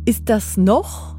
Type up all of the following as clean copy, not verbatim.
Ist das noch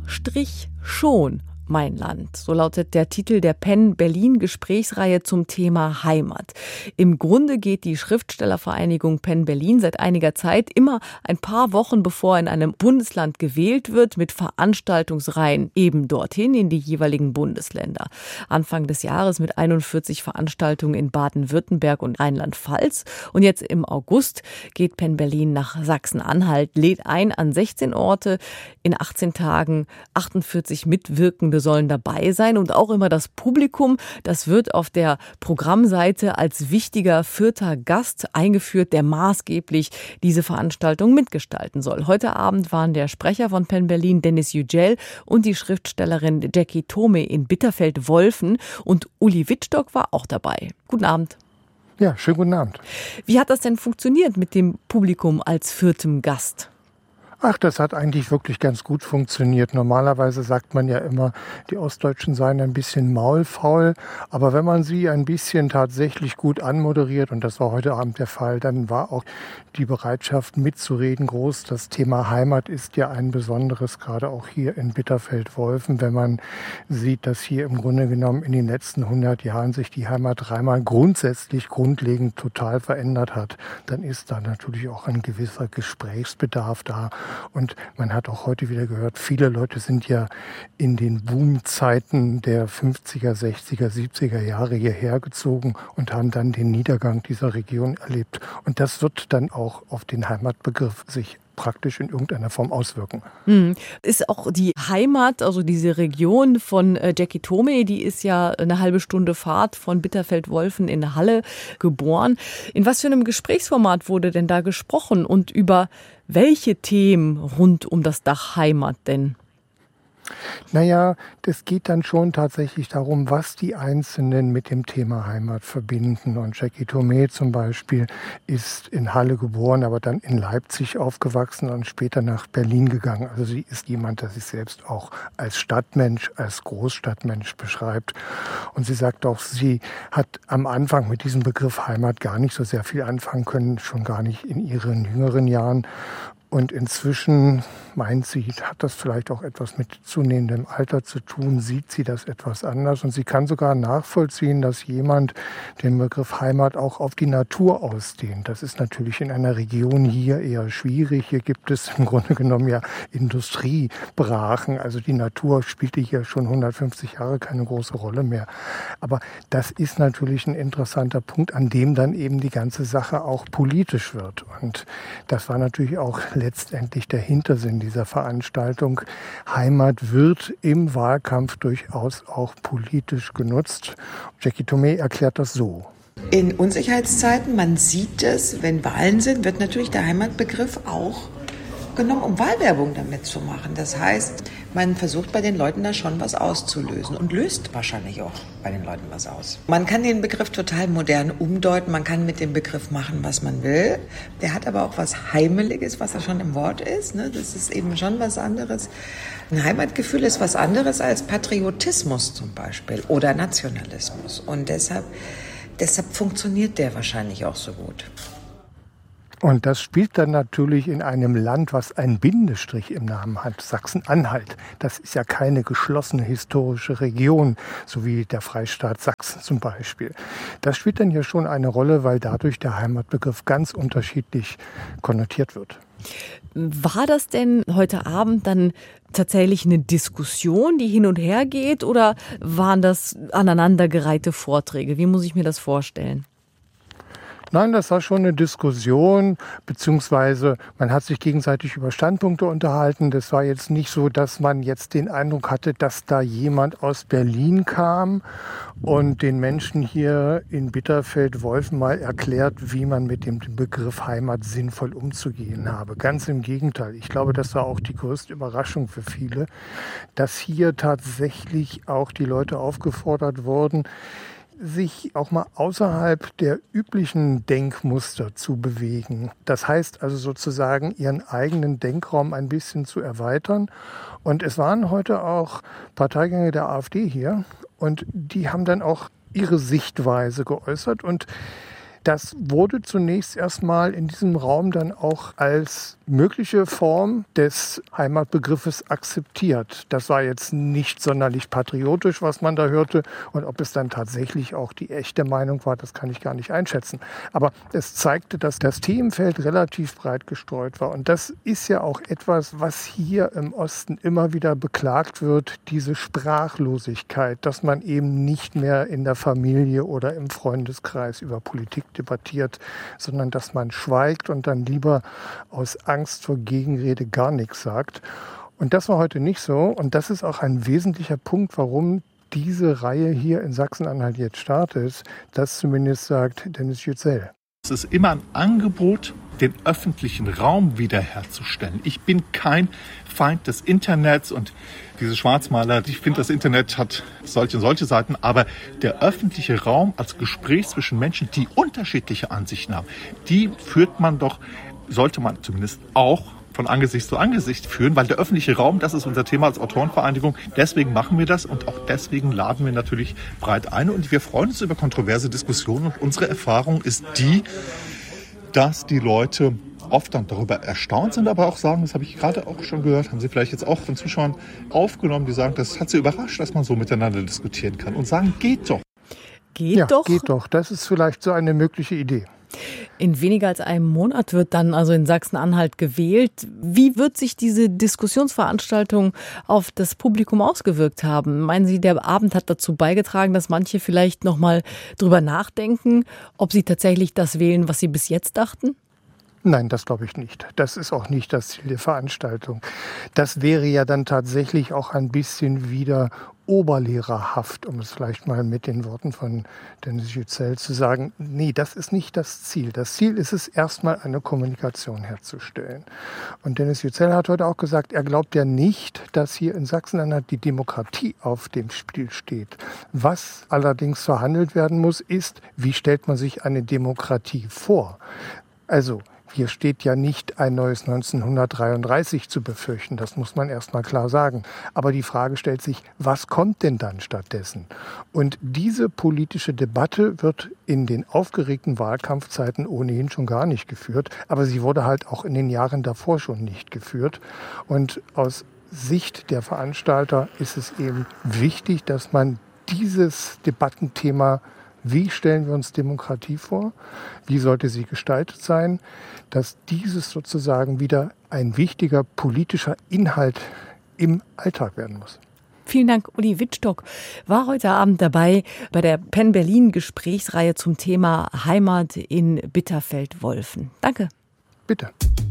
schon mein Land? So lautet der Titel der Penn-Berlin-Gesprächsreihe zum Thema Heimat. Im Grunde geht die Schriftstellervereinigung Penn-Berlin seit einiger Zeit immer ein paar Wochen bevor in einem Bundesland gewählt wird mit Veranstaltungsreihen eben dorthin in die jeweiligen Bundesländer. Anfang des Jahres mit 41 Veranstaltungen in Baden-Württemberg und Rheinland-Pfalz. Und jetzt im August geht Penn-Berlin nach Sachsen-Anhalt, lädt ein an 16 Orte. In 18 Tagen 48 Mitwirkende sollen dabei sein und auch immer das Publikum, das wird auf der Programmseite als wichtiger 4. Gast eingeführt, der maßgeblich diese Veranstaltung mitgestalten soll. Heute Abend waren der Sprecher von Penn-Berlin, Dennis Yücel, und die Schriftstellerin Jackie Tome in Bitterfeld-Wolfen und Uli Wittstock war auch dabei. Guten Abend. Ja, schönen guten Abend. Wie hat das denn funktioniert mit dem Publikum als 4. Gast? Ach, das hat eigentlich wirklich ganz gut funktioniert. Normalerweise sagt man ja immer, die Ostdeutschen seien ein bisschen maulfaul. Aber wenn man sie ein bisschen tatsächlich gut anmoderiert, und das war heute Abend der Fall, dann war auch die Bereitschaft mitzureden groß. Das Thema Heimat ist ja ein besonderes, gerade auch hier in Bitterfeld-Wolfen. Wenn man sieht, dass hier im Grunde genommen in den letzten 100 Jahren sich die Heimat dreimal grundsätzlich grundlegend total verändert hat, dann ist da natürlich auch ein gewisser Gesprächsbedarf da. Und man hat auch heute wieder gehört, viele Leute sind ja in den Boomzeiten der 50er, 60er, 70er Jahre hierher gezogen und haben dann den Niedergang dieser Region erlebt. Und das wird dann auch auf den Heimatbegriff sich praktisch in irgendeiner Form auswirken. Ist auch die Heimat, also diese Region von Jackie Tome, die ist ja eine halbe Stunde Fahrt von Bitterfeld-Wolfen in Halle geboren. In was für einem Gesprächsformat wurde denn da gesprochen und über welche Themen rund um das Dach Heimat denn? Naja, das geht dann schon tatsächlich darum, was die Einzelnen mit dem Thema Heimat verbinden. Und Jackie Tome zum Beispiel ist in Halle geboren, aber dann in Leipzig aufgewachsen und später nach Berlin gegangen. Also sie ist jemand, der sich selbst auch als Stadtmensch, als Großstadtmensch beschreibt. Und sie sagt auch, sie hat am Anfang mit diesem Begriff Heimat gar nicht so sehr viel anfangen können, schon gar nicht in ihren jüngeren Jahren. Und inzwischen meint sie, hat das vielleicht auch etwas mit zunehmendem Alter zu tun, sieht sie das etwas anders. Und sie kann sogar nachvollziehen, dass jemand den Begriff Heimat auch auf die Natur ausdehnt. Das ist natürlich in einer Region hier eher schwierig. Hier gibt es im Grunde genommen ja Industriebrachen. Also die Natur spielte hier schon 150 Jahre keine große Rolle mehr. Aber das ist natürlich ein interessanter Punkt, an dem dann eben die ganze Sache auch politisch wird. Und das war natürlich auch letztendlich der Hintersinn dieser Veranstaltung. Heimat wird im Wahlkampf durchaus auch politisch genutzt. Jackie Tome erklärt das so. In Unsicherheitszeiten, man sieht es, wenn Wahlen sind, wird natürlich der Heimatbegriff auch genommen, um Wahlwerbung damit zu machen. Das heißt, man versucht bei den Leuten da schon was auszulösen und löst wahrscheinlich auch bei den Leuten was aus. Man kann den Begriff total modern umdeuten, man kann mit dem Begriff machen, was man will. Der hat aber auch was Heimeliges, was da schon im Wort ist. Ne? Das ist eben schon was anderes. Ein Heimatgefühl ist was anderes als Patriotismus zum Beispiel oder Nationalismus. Und deshalb funktioniert der wahrscheinlich auch so gut. Und das spielt dann natürlich in einem Land, was einen Bindestrich im Namen hat, Sachsen-Anhalt. Das ist ja keine geschlossene historische Region, so wie der Freistaat Sachsen zum Beispiel. Das spielt dann hier schon eine Rolle, weil dadurch der Heimatbegriff ganz unterschiedlich konnotiert wird. War das denn heute Abend dann tatsächlich eine Diskussion, die hin und her geht, oder waren das aneinandergereihte Vorträge? Wie muss ich mir das vorstellen? Nein, das war schon eine Diskussion, beziehungsweise man hat sich gegenseitig über Standpunkte unterhalten. Das war jetzt nicht so, dass man jetzt den Eindruck hatte, dass da jemand aus Berlin kam und den Menschen hier in Bitterfeld-Wolfen mal erklärt, wie man mit dem Begriff Heimat sinnvoll umzugehen habe. Ganz im Gegenteil. Ich glaube, das war auch die größte Überraschung für viele, dass hier tatsächlich auch die Leute aufgefordert wurden, sich auch mal außerhalb der üblichen Denkmuster zu bewegen. Das heißt also sozusagen, ihren eigenen Denkraum ein bisschen zu erweitern. Und es waren heute auch Parteigänge der AfD hier und die haben dann auch ihre Sichtweise geäußert und das wurde zunächst erstmal in diesem Raum dann auch als mögliche Form des Heimatbegriffes akzeptiert. Das war jetzt nicht sonderlich patriotisch, was man da hörte. Und ob es dann tatsächlich auch die echte Meinung war, das kann ich gar nicht einschätzen. Aber es zeigte, dass das Themenfeld relativ breit gestreut war. Und das ist ja auch etwas, was hier im Osten immer wieder beklagt wird, diese Sprachlosigkeit, dass man eben nicht mehr in der Familie oder im Freundeskreis über Politik debattiert, sondern dass man schweigt und dann lieber aus Angst vor Gegenrede gar nichts sagt. Und das war heute nicht so. Und das ist auch ein wesentlicher Punkt, warum diese Reihe hier in Sachsen-Anhalt jetzt startet. Das zumindest sagt Dennis Yücel. Es ist immer ein Angebot, den öffentlichen Raum wiederherzustellen. Ich bin kein Feind des Internets und diese Schwarzmaler, ich finde, das Internet hat solche und solche Seiten, aber der öffentliche Raum als Gespräch zwischen Menschen, die unterschiedliche Ansichten haben, die sollte man zumindest auch von Angesicht zu Angesicht führen, weil der öffentliche Raum, das ist unser Thema als Autorenvereinigung, deswegen machen wir das und auch deswegen laden wir natürlich breit ein und wir freuen uns über kontroverse Diskussionen und unsere Erfahrung ist die, dass die Leute oft dann darüber erstaunt sind, aber auch sagen, das habe ich gerade auch schon gehört, haben Sie vielleicht jetzt auch von Zuschauern aufgenommen, die sagen, das hat sie überrascht, dass man so miteinander diskutieren kann und sagen, geht doch. Geht doch. Das ist vielleicht so eine mögliche Idee. In weniger als einem Monat wird dann also in Sachsen-Anhalt gewählt. Wie wird sich diese Diskussionsveranstaltung auf das Publikum ausgewirkt haben? Meinen Sie, der Abend hat dazu beigetragen, dass manche vielleicht noch mal drüber nachdenken, ob sie tatsächlich das wählen, was sie bis jetzt dachten? Nein, das glaube ich nicht. Das ist auch nicht das Ziel der Veranstaltung. Das wäre ja dann tatsächlich auch ein bisschen wieder oberlehrerhaft, um es vielleicht mal mit den Worten von Dennis Yücel zu sagen. Nee, das ist nicht das Ziel. Das Ziel ist es, erstmal eine Kommunikation herzustellen. Und Dennis Yücel hat heute auch gesagt, er glaubt ja nicht, dass hier in Sachsen-Anhalt die Demokratie auf dem Spiel steht. Was allerdings verhandelt werden muss, ist, wie stellt man sich eine Demokratie vor? Also, hier steht ja nicht ein neues 1933 zu befürchten, das muss man erst mal klar sagen. Aber die Frage stellt sich, was kommt denn dann stattdessen? Und diese politische Debatte wird in den aufgeregten Wahlkampfzeiten ohnehin schon gar nicht geführt, aber sie wurde halt auch in den Jahren davor schon nicht geführt. Und aus Sicht der Veranstalter ist es eben wichtig, dass man dieses Debattenthema, wie stellen wir uns Demokratie vor? Wie sollte sie gestaltet sein? Dass dieses sozusagen wieder ein wichtiger politischer Inhalt im Alltag werden muss. Vielen Dank, Uli Wittstock war heute Abend dabei bei der Penn Berlin Gesprächsreihe zum Thema Heimat in Bitterfeld-Wolfen. Danke. Bitte.